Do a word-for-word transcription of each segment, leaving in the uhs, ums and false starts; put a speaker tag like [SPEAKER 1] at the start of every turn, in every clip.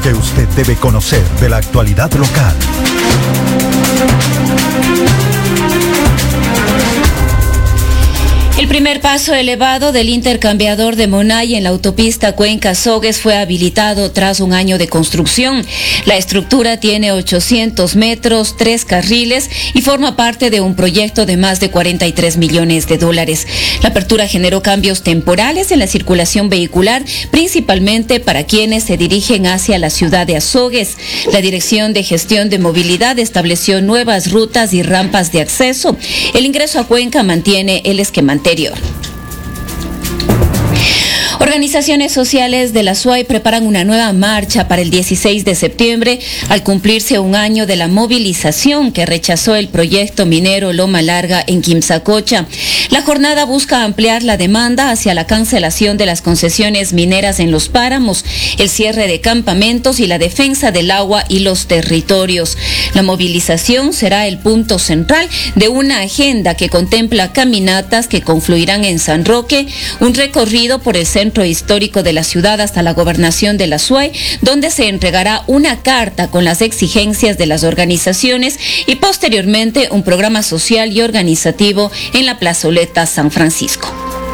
[SPEAKER 1] que usted debe conocer de la actualidad local.
[SPEAKER 2] El primer paso elevado del intercambiador de Monay en la autopista Cuenca-Sogues fue habilitado tras un año de construcción. La estructura tiene ochocientos metros, tres carriles y forma parte de un proyecto de más de cuarenta y tres millones de dólares. La apertura generó cambios temporales en la circulación vehicular, principalmente para quienes se dirigen hacia la ciudad de Azogues. La Dirección de Gestión de Movilidad estableció nuevas rutas y rampas de acceso. El ingreso a Cuenca mantiene el esquema anterior. Organizaciones sociales de la S U A Y preparan una nueva marcha para el dieciséis de septiembre al cumplirse un año de la movilización que rechazó el proyecto minero Loma Larga en Quimsacocha. La jornada busca ampliar la demanda hacia la cancelación de las concesiones mineras en los páramos, el cierre de campamentos y la defensa del agua y los territorios. La movilización será el punto central de una agenda que contempla caminatas que confluirán en San Roque, un recorrido por el centro histórico de la ciudad hasta la gobernación de la S U A Y, donde se entregará una carta con las exigencias de las organizaciones y posteriormente un programa social y organizativo en la plazoleta San Francisco.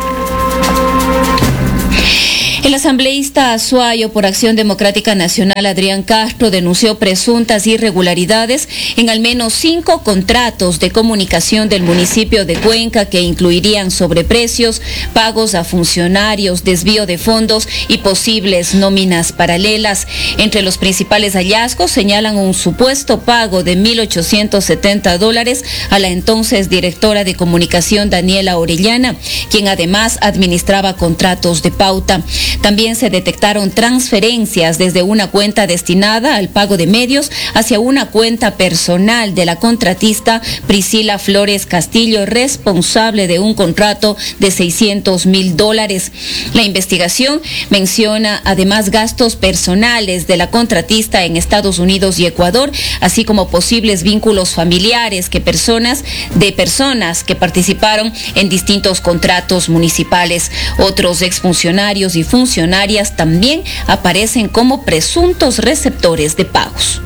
[SPEAKER 2] El asambleísta azuayo por Acción Democrática Nacional, Adrián Castro, denunció presuntas irregularidades en al menos cinco contratos de comunicación del municipio de Cuenca que incluirían sobreprecios, pagos a funcionarios, desvío de fondos y posibles nóminas paralelas. Entre los principales hallazgos señalan un supuesto pago de mil ochocientos setenta dólares a la entonces directora de comunicación Daniela Orellana, quien además administraba contratos de pauta. También se detectaron transferencias desde una cuenta destinada al pago de medios hacia una cuenta personal de la contratista Priscila Flores Castillo, responsable de un contrato de seiscientos mil dólares. La investigación menciona además gastos personales de la contratista en Estados Unidos y Ecuador, así como posibles vínculos familiares que personas de personas que participaron en distintos contratos municipales. Otros exfuncionarios y funcionarios funcionarias también aparecen como presuntos receptores de pagos.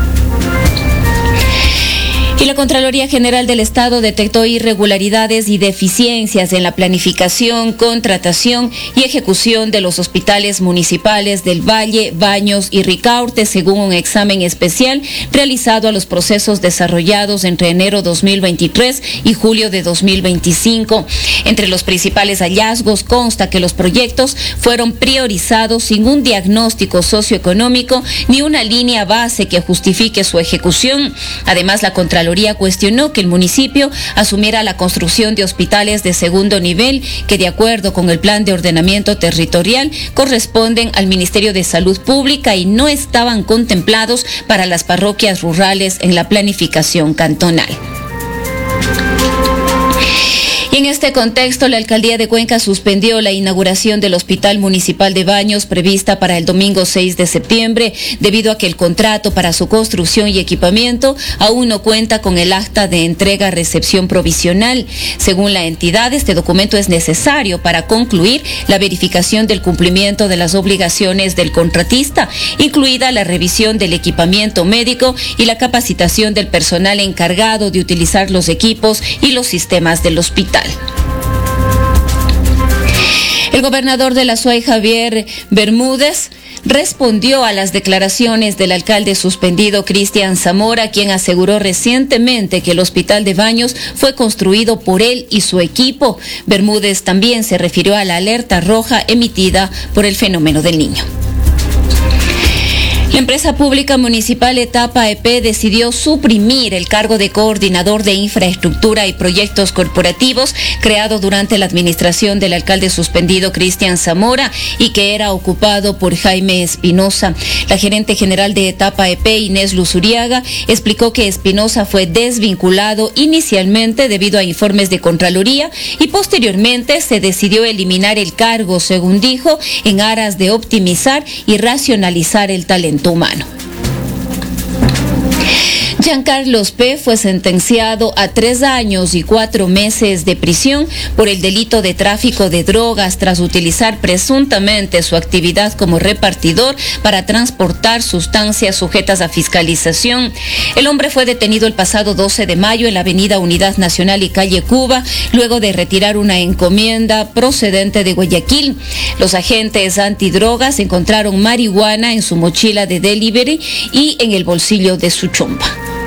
[SPEAKER 2] Y la Contraloría General del Estado detectó irregularidades y deficiencias en la planificación, contratación y ejecución de los hospitales municipales del Valle, Baños y Ricaurte, según un examen especial realizado a los procesos desarrollados entre enero dos mil veintitrés y julio de dos mil veinticinco. Entre los principales hallazgos consta que los proyectos fueron priorizados sin un diagnóstico socioeconómico ni una línea base que justifique su ejecución. Además, la Contraloría cuestionó que el municipio asumiera la construcción de hospitales de segundo nivel que, de acuerdo con el Plan de Ordenamiento Territorial, corresponden al Ministerio de Salud Pública y no estaban contemplados para las parroquias rurales en la planificación cantonal. Y en este contexto, la Alcaldía de Cuenca suspendió la inauguración del Hospital Municipal de Baños prevista para el domingo seis de septiembre, debido a que el contrato para su construcción y equipamiento aún no cuenta con el acta de entrega-recepción provisional. Según la entidad, este documento es necesario para concluir la verificación del cumplimiento de las obligaciones del contratista, incluida la revisión del equipamiento médico y la capacitación del personal encargado de utilizar los equipos y los sistemas del hospital. El gobernador de la S U A Y, Javier Bermúdez, respondió a las declaraciones del alcalde suspendido Cristian Zamora, quien aseguró recientemente que el Hospital de Baños fue construido por él y su equipo. Bermúdez también se refirió a la alerta roja emitida por el fenómeno del Niño. La empresa pública municipal Etapa E P decidió suprimir el cargo de coordinador de infraestructura y proyectos corporativos creado durante la administración del alcalde suspendido Cristian Zamora y que era ocupado por Jaime Espinosa. La gerente general de Etapa E P, Inés Luzuriaga, explicó que Espinosa fue desvinculado inicialmente debido a informes de Contraloría y posteriormente se decidió eliminar el cargo, según dijo, en aras de optimizar y racionalizar el talento humano. Giancarlos P. fue sentenciado a tres años y cuatro meses de prisión por el delito de tráfico de drogas tras utilizar presuntamente su actividad como repartidor para transportar sustancias sujetas a fiscalización. El hombre fue detenido el pasado doce de mayo en la avenida Unidad Nacional y calle Cuba, luego de retirar una encomienda procedente de Guayaquil. Los agentes antidrogas encontraron marihuana en su mochila de delivery y en el bolsillo de su chompa.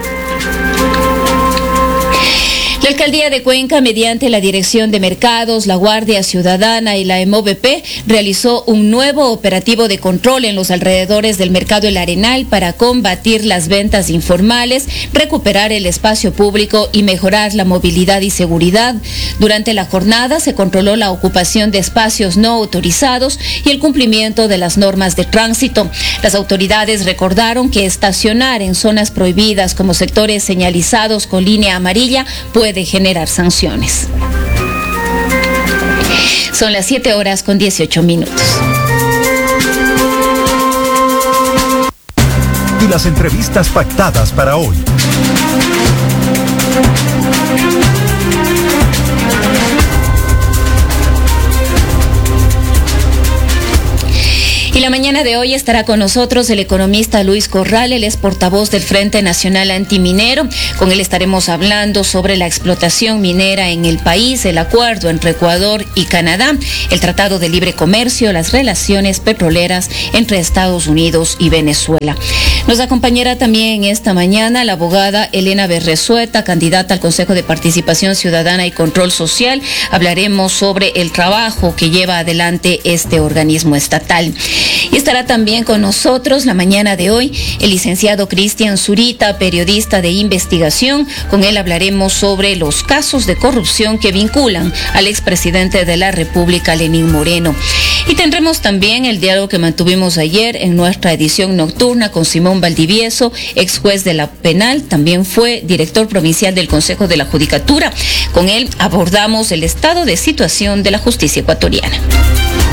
[SPEAKER 2] La Alcaldía de Cuenca, mediante la Dirección de Mercados, la Guardia Ciudadana y la E M O B P, realizó un nuevo operativo de control en los alrededores del Mercado El Arenal para combatir las ventas informales, recuperar el espacio público y mejorar la movilidad y seguridad. Durante la jornada se controló la ocupación de espacios no autorizados y el cumplimiento de las normas de tránsito. Las autoridades recordaron que estacionar en zonas prohibidas como sectores señalizados con línea amarilla puede de generar sanciones. Son las siete horas con dieciocho minutos.
[SPEAKER 1] Y las entrevistas pactadas para hoy.
[SPEAKER 2] Y la mañana de hoy estará con nosotros el economista Luis Corral, él es portavoz del Frente Nacional Antiminero. Con él estaremos hablando sobre la explotación minera en el país, el acuerdo entre Ecuador y Canadá, el Tratado de Libre Comercio, las relaciones petroleras entre Estados Unidos y Venezuela. Nos acompañará también esta mañana la abogada Elena Berresueta, candidata al Consejo de Participación Ciudadana y Control Social. Hablaremos sobre el trabajo que lleva adelante este organismo estatal. Y estará también con nosotros la mañana de hoy el licenciado Cristian Zurita, periodista de investigación. Con él hablaremos sobre los casos de corrupción que vinculan al expresidente de la República, Lenín Moreno. Y tendremos también el diálogo que mantuvimos ayer en nuestra edición nocturna con Simón Valdivieso, ex juez de la Penal, también fue director provincial del Consejo de la Judicatura. Con él abordamos el estado de situación de la justicia ecuatoriana.